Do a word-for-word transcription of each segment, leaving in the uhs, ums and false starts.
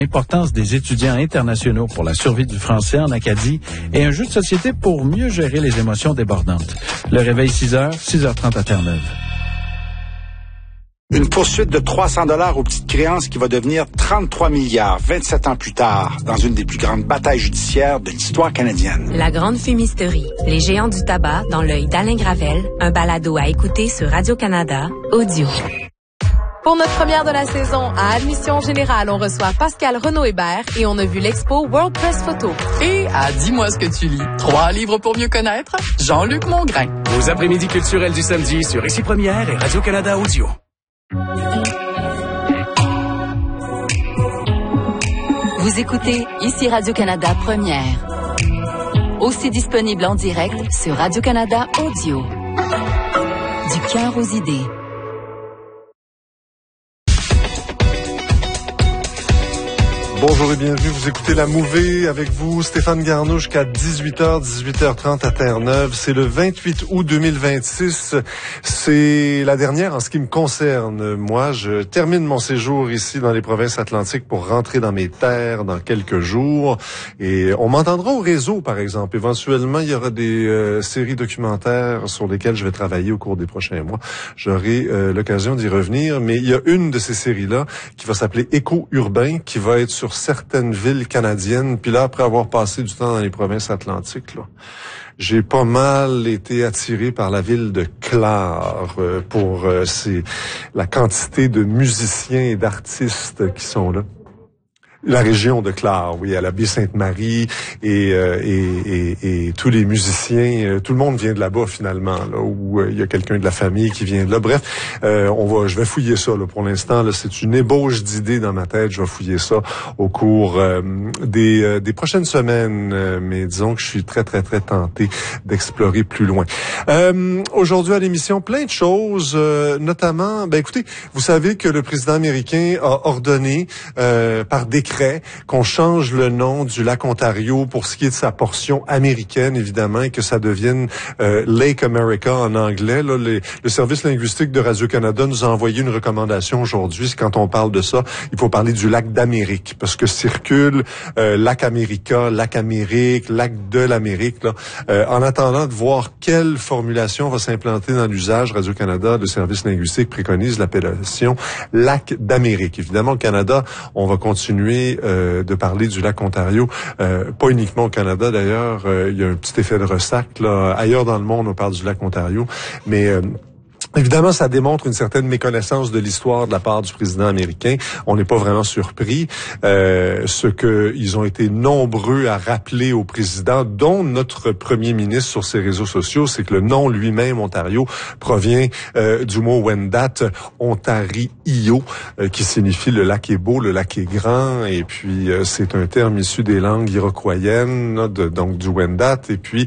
L'importance des étudiants internationaux pour la survie du français en Acadie et un jeu de société pour mieux gérer les émotions débordantes. Le réveil six heures, six heures trente à Terre-Neuve. Une poursuite de trois cents dollars aux petites créances qui va devenir trente-trois milliards vingt-sept ans plus tard dans une des plus grandes batailles judiciaires de l'histoire canadienne. La grande fumisterie. Les géants du tabac dans l'œil d'Alain Gravel. Un balado à écouter sur Radio-Canada Audio. Pour notre première de la saison, à Admission Générale, on reçoit Pascal Renaud-Hébert et on a vu l'expo World Press Photo. Et à Dis-moi ce que tu lis, trois livres pour mieux connaître, Jean-Luc Mongrain. Aux après-midi culturels du samedi sur Ici Première et Radio-Canada Audio. Vous écoutez Ici Radio-Canada Première. Aussi disponible en direct sur Radio-Canada Audio. Du cœur aux idées. Bonjour et bienvenue, vous écoutez La Mouvée avec vous, Stéphane Garneau, jusqu'à dix-huit heures, dix-huit heures trente à Terre-Neuve. C'est le vingt-huit août deux mille vingt-six, c'est la dernière en ce qui me concerne. Moi, je termine mon séjour ici dans les provinces atlantiques pour rentrer dans mes terres dans quelques jours. Et on m'entendra au réseau, par exemple. Éventuellement, il y aura des euh, séries documentaires sur lesquelles je vais travailler au cours des prochains mois. J'aurai euh, l'occasion d'y revenir, mais il y a une de ces séries-là qui va s'appeler Écho urbain, qui va être sur certaines villes canadiennes. Puis là, après avoir passé du temps dans les provinces atlantiques, là, j'ai pas mal été attiré par la ville de Clare euh, pour euh, c'est la quantité de musiciens et d'artistes qui sont là. La région de Clare, oui, à la baie Sainte-Marie et, euh, et, et, et tous les musiciens, euh, tout le monde vient de là-bas finalement, là où il euh, y a quelqu'un de la famille qui vient de là. Bref, euh, on va, je vais fouiller ça là pour l'instant. Là, c'est une ébauche d'idées dans ma tête. Je vais fouiller ça au cours euh, des, euh, des prochaines semaines, euh, mais disons que je suis très très très tenté d'explorer plus loin. Euh, aujourd'hui à l'émission, plein de choses, euh, notamment, ben écoutez, vous savez que le président américain a ordonné euh, par décret qu'on change le nom du lac Ontario pour ce qui est de sa portion américaine, évidemment, et que ça devienne euh, Lake America en anglais. Là, les, le service linguistique de Radio-Canada nous a envoyé une recommandation aujourd'hui. Quand on parle de ça, il faut parler du lac d'Amérique, parce que circule euh, lac America, lac Amérique, lac de l'Amérique. Là. Euh, en attendant de voir quelle formulation va s'implanter dans l'usage, Radio-Canada, le service linguistique préconise l'appellation lac d'Amérique. Évidemment, au Canada, on va continuer Euh, de parler du lac Ontario, euh, pas uniquement au Canada d'ailleurs, euh, il y a un petit effet de ressac là. Ailleurs dans le monde on parle du lac Ontario, mais euh, évidemment, ça démontre une certaine méconnaissance de l'histoire de la part du président américain. On n'est pas vraiment surpris. Euh, ce que ils ont été nombreux à rappeler au président, dont notre premier ministre sur ses réseaux sociaux, c'est que le nom lui-même, Ontario, provient euh, du mot Wendat, Ontario, euh, qui signifie le lac est beau, le lac est grand. Et puis, euh, c'est un terme issu des langues iroquoiennes, là, de, donc du Wendat. Et puis,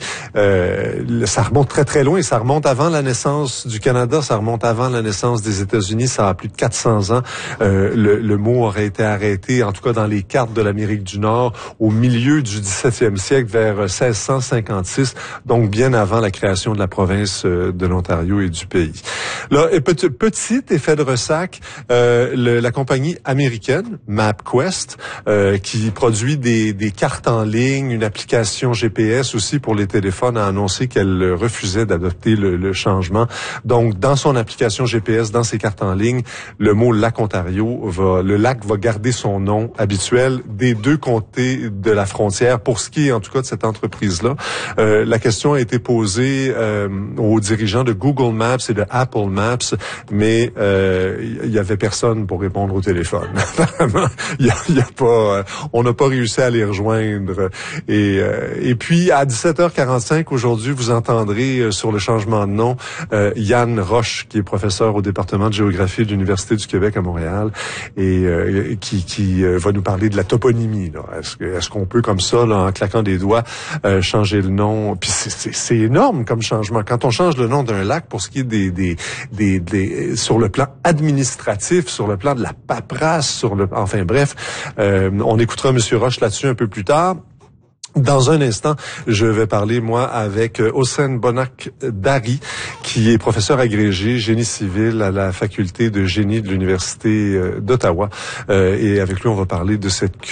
euh, ça remonte très très loin. Ça remonte avant la naissance du Canada. Ça remonte avant la naissance des États-Unis, ça a plus de quatre cents ans. Euh, le, le mot aurait été arrêté, en tout cas dans les cartes de l'Amérique du Nord, au milieu du dix-septième siècle, vers seize cent cinquante-six, donc bien avant la création de la province de l'Ontario et du pays. Là, petit, petit effet de ressac, euh, le, la compagnie américaine MapQuest, euh, qui produit des, des cartes en ligne, une application G P S aussi pour les téléphones, a annoncé qu'elle refusait d'adopter le, le changement. Donc, dans son application G P S, dans ses cartes en ligne, le mot lac Ontario va, le lac va garder son nom habituel des deux côtés de la frontière. Pour ce qui est, en tout cas, de cette entreprise-là, euh, la question a été posée euh, aux dirigeants de Google Maps et de Apple Maps, mais euh, il y avait personne pour répondre au téléphone. il y a, il y a pas, euh, on n'a pas réussi à les rejoindre. Et, euh, et puis, à dix-sept heures quarante-cinq aujourd'hui, vous entendrez euh, sur le changement de nom euh, Yann Roche, qui est professeur au département de géographie de l'Université du Québec à Montréal et euh, qui, qui euh, va nous parler de la toponymie. Là. Est-ce, que, est-ce qu'on peut comme ça, là, en claquant des doigts, euh, changer le nom? Puis c'est, c'est, c'est énorme comme changement. Quand on change le nom d'un lac pour ce qui est des, des, des, des sur le plan administratif, sur le plan de la paperasse, sur le, enfin bref, euh, on écoutera M. Roche là-dessus un peu plus tard. Dans un instant, je vais parler, moi, avec Hossein Bonak Dari, qui est professeur agrégé génie civil à la faculté de génie de l'Université d'Ottawa. Euh, et avec lui, on va parler de cette